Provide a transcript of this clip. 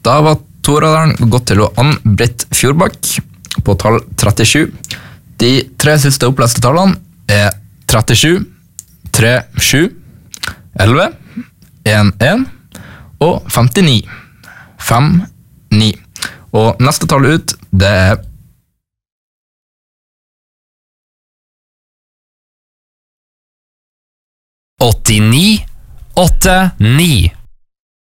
Da var toraderen gått til Ann-Britt Fjordbakk på tall 37. De 3 siste oppleste tallene 37, 37, 11, 11 og 59. 59. Og neste tall ut, det 89, 89.